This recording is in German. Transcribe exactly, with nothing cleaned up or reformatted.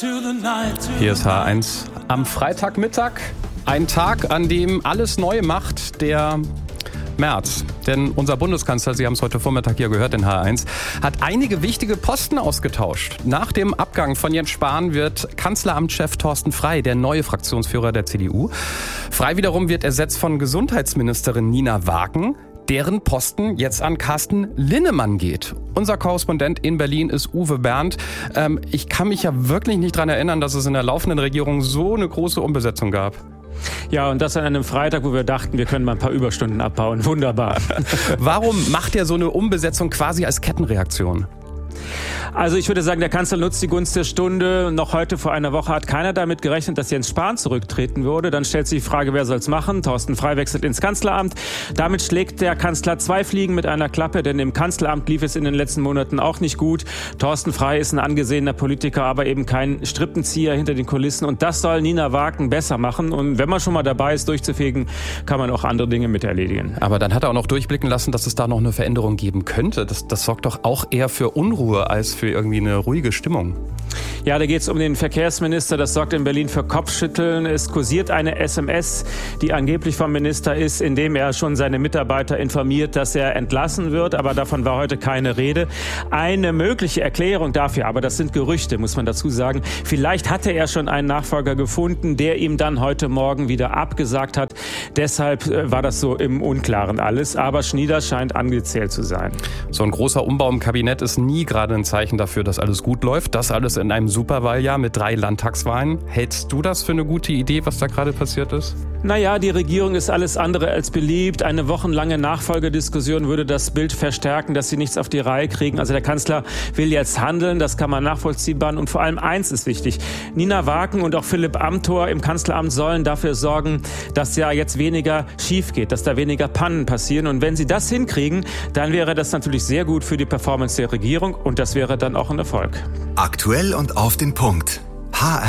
Hier ist H eins am Freitagmittag. Ein Tag, an dem alles neu macht, der Merz. Denn unser Bundeskanzler, Sie haben es heute Vormittag hier gehört in H eins, hat einige wichtige Posten ausgetauscht. Nach dem Abgang von Jens Spahn wird Kanzleramtschef Thorsten Frey der neue Fraktionsführer der C D U. Frey wiederum wird ersetzt von Gesundheitsministerin Nina Wagen, deren Posten jetzt an Carsten Linnemann geht. Unser Korrespondent in Berlin ist Uwe Bernd. Ähm, ich kann mich ja wirklich nicht daran erinnern, dass es in der laufenden Regierung so eine große Umbesetzung gab. Ja, und das an einem Freitag, wo wir dachten, wir können mal ein paar Überstunden abbauen. Wunderbar. Warum macht er so eine Umbesetzung quasi als Kettenreaktion? Also ich würde sagen, der Kanzler nutzt die Gunst der Stunde. Noch heute vor einer Woche hat keiner damit gerechnet, dass Jens Spahn zurücktreten würde. Dann stellt sich die Frage, wer soll's machen? Thorsten Frey wechselt ins Kanzleramt. Damit schlägt der Kanzler zwei Fliegen mit einer Klappe, denn im Kanzleramt lief es in den letzten Monaten auch nicht gut. Thorsten Frey ist ein angesehener Politiker, aber eben kein Strippenzieher hinter den Kulissen. Und das soll Nina Wagen besser machen. Und wenn man schon mal dabei ist, durchzufegen, kann man auch andere Dinge mit erledigen. Aber dann hat er auch noch durchblicken lassen, dass es da noch eine Veränderung geben könnte. Das, das sorgt doch auch eher für Unruhe als für irgendwie eine ruhige Stimmung. Ja, da geht es um den Verkehrsminister. Das sorgt in Berlin für Kopfschütteln. Es kursiert eine S M S, die angeblich vom Minister ist, in dem er schon seine Mitarbeiter informiert, dass er entlassen wird. Aber davon war heute keine Rede. Eine mögliche Erklärung dafür, aber das sind Gerüchte, muss man dazu sagen. Vielleicht hatte er schon einen Nachfolger gefunden, der ihm dann heute Morgen wieder abgesagt hat. Deshalb war das so im Unklaren alles. Aber Schnieder scheint angezählt zu sein. So ein großer Umbau im Kabinett ist nie gerade ein Zeichen dafür, dass alles gut läuft. Das alles in einem Superwahljahr mit drei Landtagswahlen. Hältst du das für eine gute Idee, was da gerade passiert ist? Naja, die Regierung ist alles andere als beliebt. Eine wochenlange Nachfolgediskussion würde das Bild verstärken, dass sie nichts auf die Reihe kriegen. Also der Kanzler will jetzt handeln, das kann man nachvollziehbar. Und vor allem eins ist wichtig. Nina Wagen und auch Philipp Amthor im Kanzleramt sollen dafür sorgen, dass ja jetzt weniger schief geht, dass da weniger Pannen passieren. Und wenn sie das hinkriegen, dann wäre das natürlich sehr gut für die Performance der Regierung und das wäre dann auch ein Erfolg. Aktuell und auf den Punkt. H